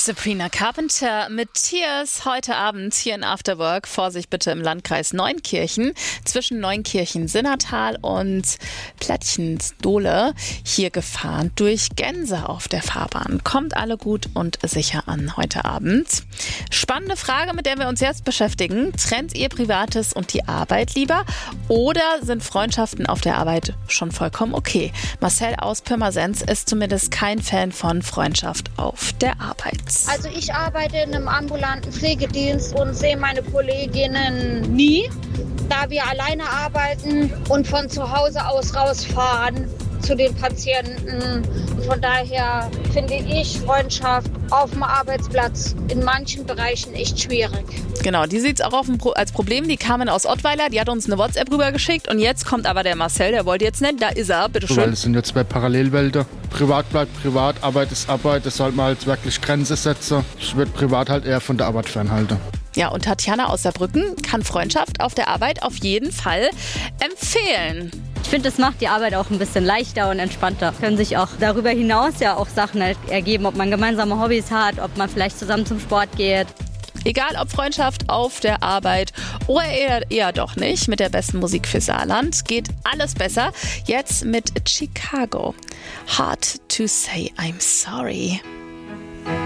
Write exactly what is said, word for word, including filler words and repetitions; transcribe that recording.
Sabrina Carpenter mit Tears heute Abend hier in Afterwork. Vorsicht bitte im Landkreis Neunkirchen zwischen Neunkirchen-Sinnertal und Plättchens-Dohle hier gefahren durch Gänse auf der Fahrbahn. Kommt alle gut und sicher an heute Abend. Spannende Frage, mit der wir uns jetzt beschäftigen. Trennt ihr Privates und die Arbeit lieber oder sind Freundschaften auf der Arbeit schon vollkommen okay? Marcel aus Pirmasens ist zumindest kein Fan von Freundschaft auf der Arbeit. Also ich arbeite in einem ambulanten Pflegedienst und sehe meine Kolleginnen nie, da wir alleine arbeiten und von zu Hause aus rausfahren zu den Patienten. Von daher finde ich Freundschaft auf dem Arbeitsplatz in manchen Bereichen echt schwierig. Genau, die sieht es auch auf dem Pro- als Problem. Die Carmen aus Ottweiler, die hat uns eine WhatsApp rübergeschickt und jetzt kommt aber der Marcel, der wollte jetzt nicht, da ist er, bitteschön. Weil es sind jetzt zwei Parallelwelten. Privat bleibt privat, Arbeit ist Arbeit, das sollte man halt wirklich Grenze setzen. Ich würde privat halt eher von der Arbeit fernhalten. Ja, und Tatjana aus Saarbrücken kann Freundschaft auf der Arbeit auf jeden Fall empfehlen. Ich finde, das macht die Arbeit auch ein bisschen leichter und entspannter. Können sich auch darüber hinaus ja auch Sachen ergeben, ob man gemeinsame Hobbys hat, ob man vielleicht zusammen zum Sport geht. Egal ob Freundschaft auf der Arbeit oder eher, eher doch nicht, mit der besten Musik für Saarland geht alles besser. Jetzt mit Chicago. Hard to say I'm sorry.